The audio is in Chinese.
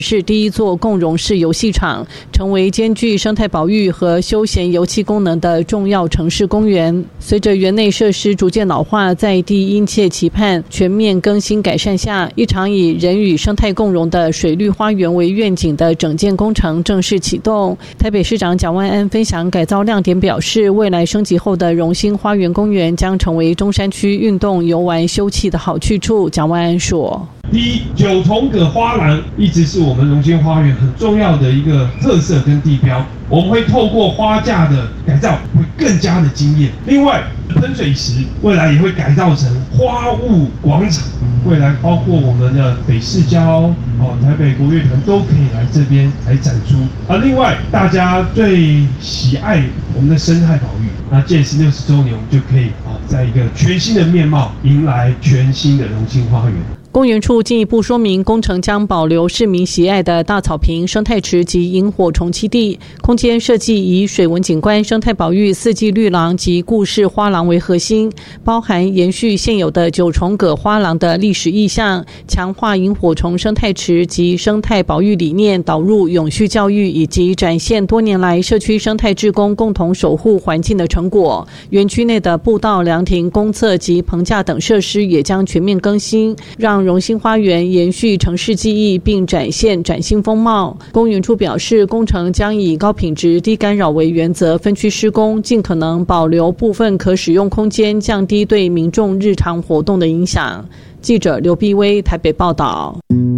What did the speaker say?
是第一座共融式游戏场，成为兼具生态保育和休闲游憩功能的重要城市公园。随着园内设施逐渐老化，在地殷切期盼全面更新改善下，一场以人与生态共融的水绿花园为愿景的整建工程正式启动。台北市长蒋万安分享改造亮点，表示未来升级后的荣兴花园公园将成为中山区运动、游玩、休憩的好去处。蒋万安说， 第一，九重葛花廊一直是我们荣兴花园很重要的一个特色跟地标，我们会透过花架的改造会更加的惊艳。另外，喷水池未来也会改造成花雾广场，未来包括我们的北市交、台北国乐团都可以来这边来展出。另外大家最喜爱我们的生态保育，那建市60周年，我们就可以在一个全新的面貌迎来全新的荣兴花园。 公园处进一步说明，工程将保留市民喜爱的大草坪、生态池及萤火虫栖地，空间设计以水文景观、生态保育、四季绿廊及故事花廊为核心，包含延续现有的九重葛花廊的历史意象，强化萤火虫生态池及生态保育理念，导入永续教育，以及展现多年来社区生态志工共同守护环境的成果。园区内的步道、凉亭、公厕及棚架等设施也将全面更新，让荣兴花园延续城市记忆，并展现崭新风貌。公园处表示，工程将以高品质、低干扰为原则，分区施工，尽可能保留部分可使用空间，降低对民众日常活动的影响。记者刘碧薇台北报道。